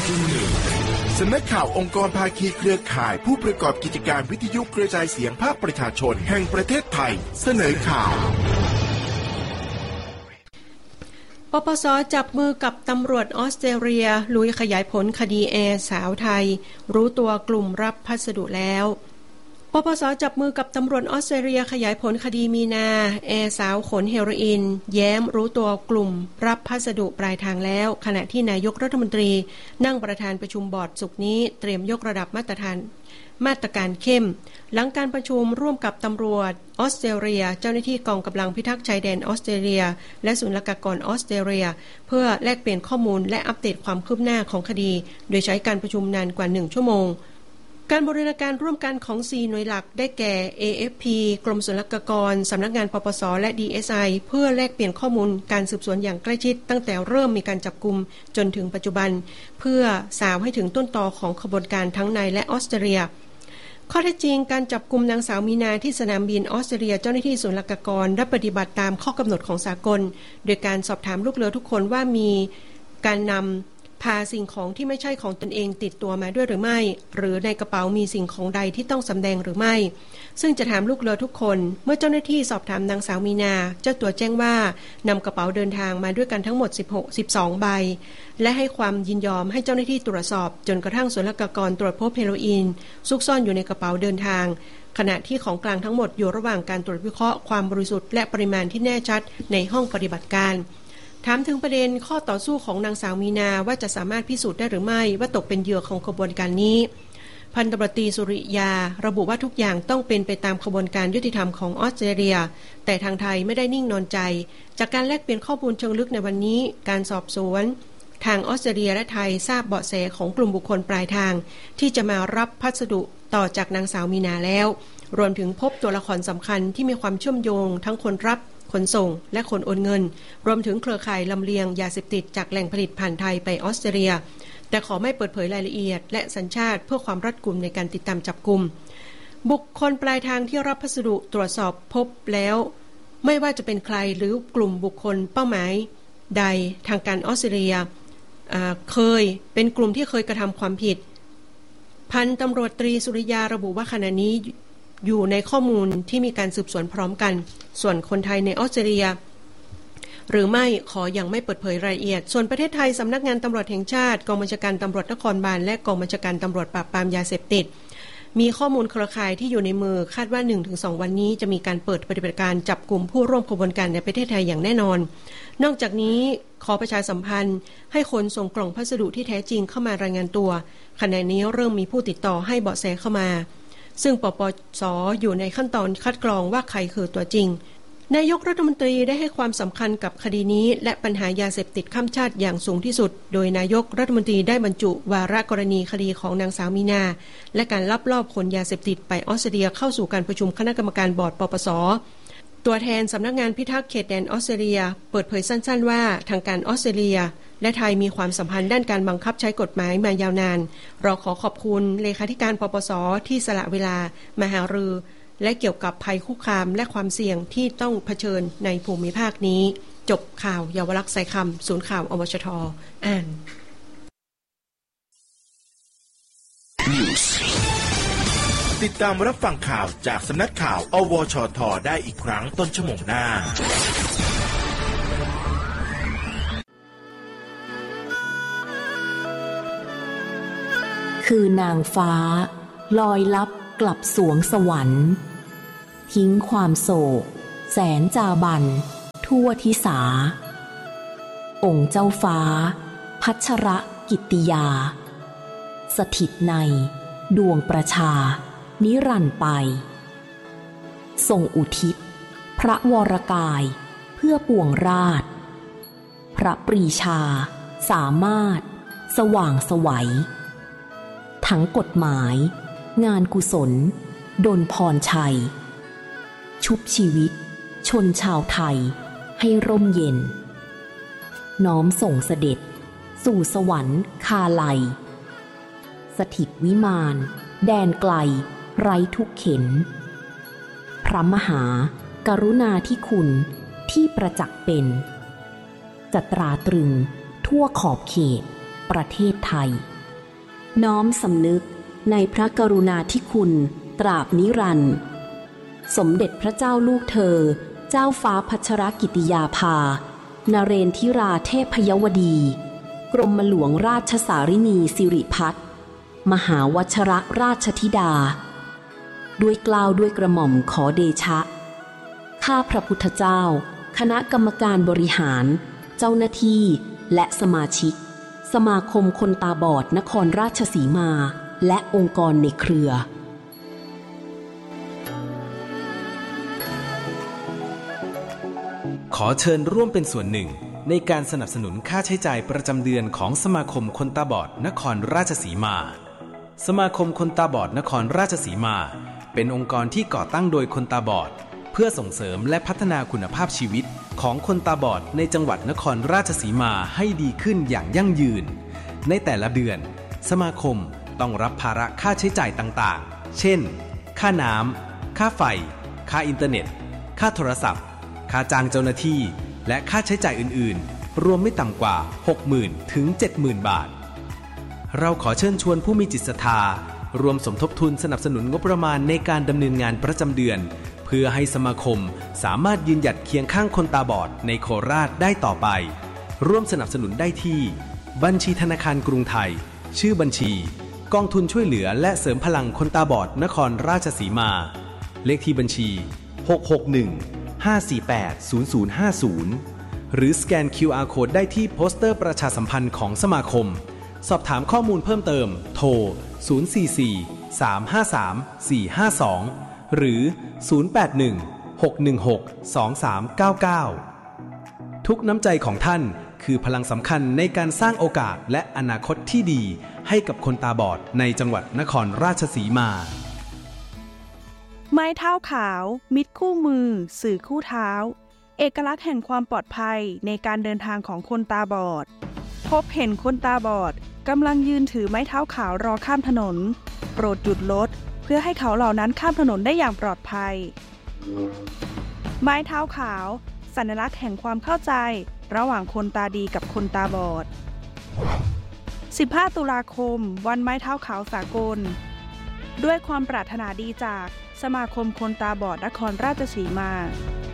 สำนักข่าวองค์กรภาคีเครือข่ายผู้ประกอบกิจการวิทยุกระจายเสียงภาคประชาชนแห่งประเทศไทยเสนอข่าวปปส.จับมือกับตำรวจออสเตรเลียลุยขยายผลคดีแอร์สาวไทยรู้ตัวกลุ่มรับพัสดุแล้วปปส.จับมือกับตำรวจออสเตรเลียขยายผลคดีมีนาแอร์สาวขนเฮโรอีนแย้มรู้ตัวกลุ่มรับพัสดุปลายทางแล้วขณะที่นายกรัฐมนตรีนั่งประธานประชุมบอร์ดศุกร์นี้เตรียมยกระดับมาตรการเข้มหลังการประชุมร่วมกับตำรวจออสเตรเลียเจ้าหน้าที่กองกำลังพิทักษ์ชายแดนออสเตรเลียและศุลกากรออสเตรเลียเพื่อแลกเปลี่ยนข้อมูลและอัปเดตความคืบหน้าของคดีโดยใช้การประชุมนานกว่า1ชั่วโมงการบูรณาการร่วมกันของ4หน่วยหลักได้แก่ AFP กรมศุลกากรสำนักงานปปสและ DSI เพื่อแลกเปลี่ยนข้อมูลการสืบสวนอย่างใกล้ชิดตั้งแต่เริ่มมีการจับกุมจนถึงปัจจุบันเพื่อสาวให้ถึงต้นตอของขบวนการทั้งในและออสเตรเลียข้อเท็จจริงการจับกุมนางสาวมีนาที่สนามบินออสเตรเลียเจ้าหน้าที่ศุลกากรได้ปฏิบัติตามข้อกำหนดของสากลโดยการสอบถามลูกเรือทุกคนว่ามีการนำพาสิ่งของที่ไม่ใช่ของตนเองติดตัวมาด้วยหรือไม่หรือในกระเป๋ามีสิ่งของใดที่ต้องสำแดงหรือไม่ซึ่งจะถามลูกเรือทุกคนเมื่อเจ้าหน้าที่สอบถามนางสาวมีนาเจ้าตัวแจ้งว่านำกระเป๋าเดินทางมาด้วยกันทั้งหมด12ใบและให้ความยินยอมให้เจ้าหน้าที่ตรวจสอบจนกระทั่งศุลกากรตรวจพบเฮโรอีนซุกซ่อนอยู่ในกระเป๋าเดินทางขณะที่ของกลางทั้งหมดอยู่ระหว่างการตรวจวิเคราะห์ความบริสุทธิ์และปริมาณที่แน่ชัดในห้องปฏิบัติการถามถึงประเด็นข้อต่อสู้ของนางสาวมีนาว่าจะสามารถพิสูจน์ได้หรือไม่ว่าตกเป็นเหยื่อของขบวนการนี้พันตำรวจตรีสุริยาระบุว่าทุกอย่างต้องเป็นไปตามขบวนการยุติธรรมของออสเตรเลียแต่ทางไทยไม่ได้นิ่งนอนใจจากการแลกเปลี่ยนข้อมูลเชิงลึกในวันนี้การสอบสวนทางออสเตรเลียและไทยทราบเบาะแสของกลุ่มบุคคลปลายทางที่จะมารับพัสดุต่อจากนางสาวมีนาแล้วรวมถึงพบตัวละครสำคัญที่มีความเชื่อมโยงทั้งคนรับขนส่งและคนโอนเงินรวมถึงเครือข่ายลำเลียงยาเสพติดจากแหล่งผลิตผ่านไทยไปออสเตรเลียแต่ขอไม่เปิดเผยรายละเอียดและสัญชาติเพื่อความรัดกุมในการติดตามจับกุมบุคคลปลายทางที่รับพัสดุตรวจสอบพบแล้วไม่ว่าจะเป็นใครหรือกลุ่มบุคคลเป้าหมายใดทางการออสเตรเลียเคยเป็นกลุ่มที่เคยกระทำความผิดพันตำรวจตรีสุริยาระบุว่าขณะนี้อยู่ในข้อมูลที่มีการสืบสวนพร้อมกันส่วนคนไทยในออสเตรเลียหรือไม่ขอยังไม่เปิดเผยรายละเอียดส่วนประเทศไทยสำนักงานตำรวจแห่งชาติกองบัญชาการตำรวจนครบาลและกองบัญชาการตำรวจปราบปรามยาเสพติดมีข้อมูลเครือข่ายที่อยู่ในมือคาดว่า 1-2 วันนี้จะมีการเปิดปฏิบัติการจับกลุ่มผู้ร่วมขบวนการในประเทศไทยอย่างแน่นอนนอกจากนี้ขอประชาสัมพันธ์ให้คนส่งกล่องพัสดุที่แท้จริงเข้ามารายงานตัวขณะนี้เริ่มมีผู้ติดต่อให้เบาะแสเข้ามาซึ่งปปส.อยู่ในขั้นตอนคัดกรองว่าใครคือตัวจริงนายกรัฐมนตรีได้ให้ความสำคัญกับคดีนี้และปัญหายาเสพติดข้ามชาติอย่างสูงที่สุดโดยนายกรัฐมนตรีได้บรรจุวาระกรณีคดีของนางสาวมีนาและการลักลอบขนยาเสพติดไปออสเตรเลียเข้าสู่การประชุมคณะกรรมการบอร์ดปปส.ตัวแทนสำนักงานพิทักษ์เขตแดนออสเตรเลียเปิดเผยสั้นๆว่าทางการออสเตรเลียและไทยมีความสัมพันธ์ด้านการบังคับใช้กฎหมายมายาวนานเราขอขอบคุณเลขาธิการปปส.ที่สละเวลามาหารือและเกี่ยวกับภัยคุกคามและความเสี่ยงที่ต้องเผชิญในภูมิภาคนี้จบข่าวเยาวลักษณ์สายคำศูนย์ข่าวอวชท.อ่านติดตามรับฟังข่าวจากสำนักข่าวอวชท.ได้อีกครั้งต้นชั่วโมงหน้าคือนางฟ้าลอยลับกลับสวงสวรรค์ทิ้งความโศกแสนจาบันทั่วทิสาองค์เจ้าฟ้าพัชรกิตติยาสถิตในดวงประชานิรันดร์ไปทรงอุทิศพระวรกายเพื่อปวงราชพระปรีชาสามารถสว่างไสวทั้งกฎหมายงานกุศลดลพรชัยชุบชีวิตชนชาวไทยให้ร่มเย็นน้อมส่งเสด็จสู่สวรรค์คาไลสถิตวิมานแดนไกลไร้ทุกเข็ญพระมหากรุณาธิคุณที่ประจักษ์เป็นจะตราตรึงทั่วขอบเขตประเทศไทยน้อมสำนึกในพระกรุณาธิคุณตราบนิรันดร์สมเด็จพระเจ้าลูกเธอเจ้าฟ้าพัชรกิติยาภานเรนทิราเทพยวดีกรมหลวงราชสารินีสิริพัฒน์มหาวชรราชธิดาด้วยเกล้าด้วยกระหม่อมขอเดชะข้าพระพุทธเจ้าคณะกรรมการบริหารเจ้าหน้าที่และสมาชิกสมาคมคนตาบอดนครราชสีมาและองค์กรในเครือขอเชิญร่วมเป็นส่วนหนึ่งในการสนับสนุนค่าใช้จ่ายประจำเดือนของสมาคมคนตาบอดนครราชสีมาสมาคมคนตาบอดนครราชสีมาเป็นองค์กรที่ก่อตั้งโดยคนตาบอดเพื่อส่งเสริมและพัฒนาคุณภาพชีวิตของคนตาบอดในจังหวัดนครราชสีมาให้ดีขึ้นอย่างยั่งยืนในแต่ละเดือนสมาคมต้องรับภาระค่าใช้จ่ายต่างๆเช่นค่าน้ำค่าไฟค่าอินเทอร์เน็ตค่าโทรศัพท์ค่าจ้างเจ้าหน้าที่และค่าใช้จ่ายอื่นๆรวมไม่ต่ำกว่า 60,000 ถึง 70,000 บาทเราขอเชิญชวนผู้มีจิตศรัทธารวมสมทบทุนสนับสนุนงบประมาณในการดำเนินงานประจำเดือนเพื่อให้สมาคมสามารถยืนหยัดเคียงข้างคนตาบอดในโคราชได้ต่อไปร่วมสนับสนุนได้ที่บัญชีธนาคารกรุงไทยชื่อบัญชีกองทุนช่วยเหลือและเสริมพลังคนตาบอดนครราชสีมาเลขที่บัญชี661-548-0050หรือสแกน QR Code ได้ที่โปสเตอร์ประชาสัมพันธ์ของสมาคมสอบถามข้อมูลเพิ่มเติมโทร044-353-452หรือ081-616-2399ทุกน้ำใจของท่านคือพลังสำคัญในการสร้างโอกาสและอนาคตที่ดีให้กับคนตาบอดในจังหวัดนครราชสีมาไม้เท้าขาวมิตรคู่มือสื่อคู่เท้าเอกลักษณ์แห่งความปลอดภัยในการเดินทางของคนตาบอดพบเห็นคนตาบอดกำลังยืนถือไม้เท้าขาวรอข้ามถนนโปรดหยุดรถเพื่อให้เขาเหล่านั้นข้ามถนนได้อย่างปลอดภัยไม้เท้าขาวสัญลักษณ์แห่งความเข้าใจระหว่างคนตาดีกับคนตาบอด15 ตุลาคมวันไม้เท้าขาวสากลด้วยความปรารถนาดีจากสมาคมคนตาบอดนครราชสีมา